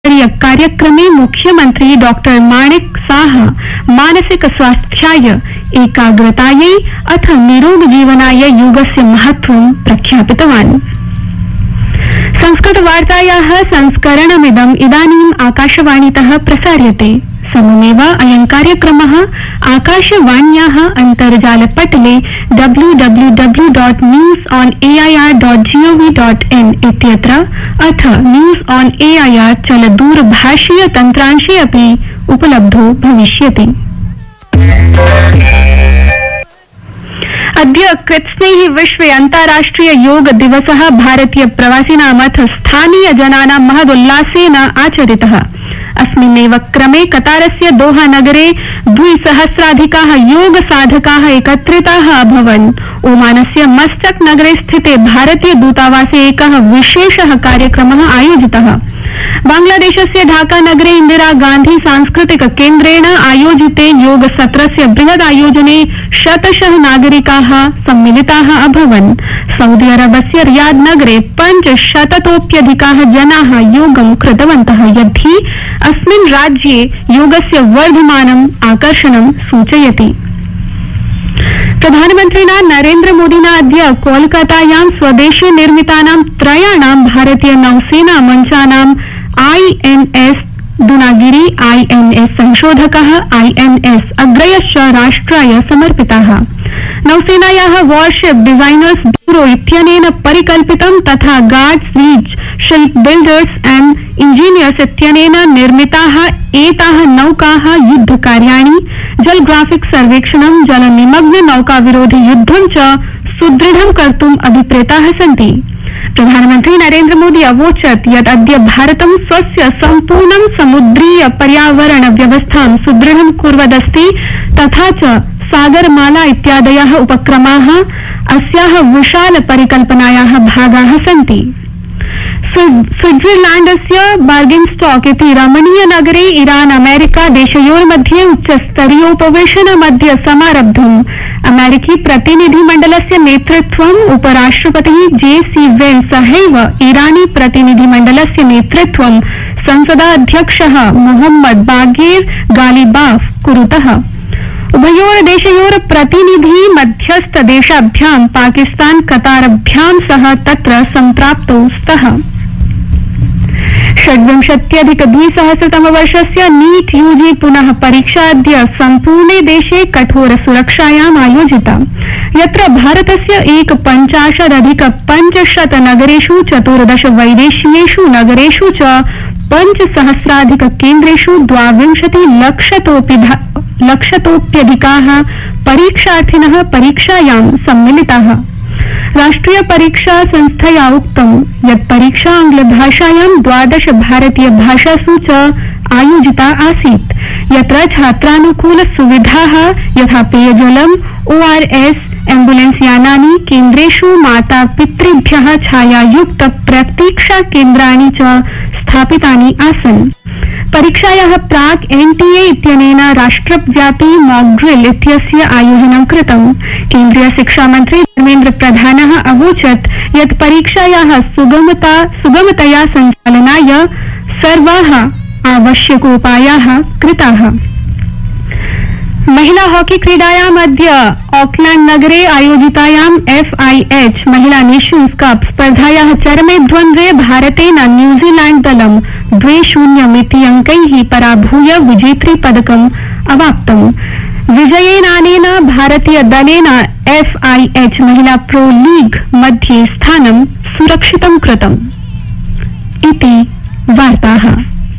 कार्यक्रमे मुख्यमंत्री डॉक्टर माणिक साहा मानसिक स्वास्थ्याय एकाग्रतायै अथ निरोग जीवनाय योगस्य महत्त्वं प्रख्यापितवान्। संस्कृतवार्तायाः संस्करणमिदम् इदानीम् आकाशवाणीतः प्रसार्यते। सममेव अयं कार्यक्रमः आकाशवाण्याः अन्तर्जालपटले www.newsonair.gov.in इत्यत्र अथ न्यूज़ ऑन एआईआर चलदूरभाषीय तन्त्रांशे अपि उपलब्धो भविष्यति। अद्य कृत्स्नेहि विश्वे अन्ताराष्ट्रिय योग दिवसः भारतीय प्रवासिनामथ स्थानीय जनानां महदुल्लासेन आचरितः। अस्मिन्नेव क्रमे कतारस्य दोहा नगरे 2,000 योग साधकाः एकत्रिताः अभवन्। ओमानस्य मस्कट नगरे स्थिते भारतीय दूतावासे एकः विशेषः कार्यक्रमः आयोजितः। बांग्लादेशस्य ढाका नगरे इंदिरा गांधी सांस्कृतिक केन्द्रेण आयोजिते योग सत्रस्य बृहद आयोजने शतशः नागरिकाः सम्मिलिताः अभवन्। सऊदी अरबस्य रियाद नगरे 500तोप्यधिकाः जनाः योगं कृतवन्तः, यद्धि अस्मिन् राज्ये योगस्य वर्धमानम् आकर्षणं सूचयति। प्रधानमन्त्रिणा नरेन्द्र मोदिना अद्य कोलकातायां स्वदेशे निर्मितानां त्रयाणां भारतीय नौसेना मञ्चानां INS Dunagiri, INS संशोधकः, INS अग्रयश्च राष्ट्राय समर्पिताः। नौसेनायाः warship designers bureau इत्यनेन परिकल्पितं तथा guards reach ship builders and engineers इत्यनेन निर्मिताः एताः नौकाः युद्धकार्याणि, जलग्राफिक सर्वेक्षणं, जलनिमग्न नौकाविरोधि युद्धं च सुदृढं कर्तुम् अभिप्रेताः सन्ति। प्रधानमन्त्री नरेन्द्र मोदी अवोचत् यत् अद्य भारतं स्वस्य सम्पूर्णं समुद्रीय पर्यावरण व्यवस्थां सुदृढं कुर्वदस्ति तथा च सागरमाला इत्यादयः उपक्रमाः अस्याः विशाल परिकल्पनायाः भागाः सन्ति। स्विट्जरलैण्डस्य बार्गेनस्टॉक इति रमणीय नगरे ईरान अमेरिका देशयोर्मध्ये उच्चस्तरीयोपवेशनमद्य समारब्धम्। अमेरिकी प्रतिनिधिमण्डलस्य नेतृत्वम् उपराष्ट्रपतिः JC वेन्स सहैव ईरानी प्रतिनिधिमण्डलस्य नेतृत्वं संसदाध्यक्षः मोहम्मद बागेर गालिबाफ कुरुतः। उभयोर्देशयोर् प्रतिनिधि मध्यस्थ देशाभ्यां पाकिस्तान कतारभ्यां सह तत्र सम्प्राप्तौ स्तः। 26,200 नीट यूजी पुनः परीक्षा अद्य सम्पूर्णे देशे कठोर सुरक्षायाम् आयोजिता, यत्र भारतस्य 1,50,500 नगरेषु 14 वैदेशीयेषु नगरेषु च 5,000 केन्द्रेषु 22 लक्षतोप्यधिकाः परीक्षार्थिनः परीक्षायां सम्मिलिताः। राष्ट्रिय परीक्षा संस्थया उक्तं यत् परीक्षा आंग्लभाषायां 12 भारतीय भाषासु च आयोजिता आसीत्, यत्र छात्रानुकूल सुविधाः यथा पेयजलम्, ORS, एम्बुलेंस यानानि, केन्द्रेषु माता पितृभ्यः छायायुक्त प्रतीक्षा केन्द्राणि च स्थापितानि आसन्। परीक्षायाः प्राक् NTA इत्यनेन राष्ट्रव्यापी मॉक ड्रिल इत्यस्य आयोजनं कृतम्। केन्द्रीय शिक्षा मन्त्री धर्मेन्द्र प्रधानः अवोचत् यत् परीक्षायाः सुगमतया सञ्चालनाय सर्वाः आवश्यकोपायाः कृताः। महिला हॉकी क्रीडायाम् अद्य ऑकलैंड नगरे आयोजितायां FIH महिला नेशन्स कप स्पर्धायाः चरमे द्वन्द्वे भारतेन न्यूजीलैंड दलं 2-0 अंकैः पराभूय विजेतृ पदकम् अवाप्तम्। विजयेनानेन भारतीय दलेन FIH महिला प्रो लीग मध्ये स्थानं सुरक्षितं कृतम्। इति वार्ताः।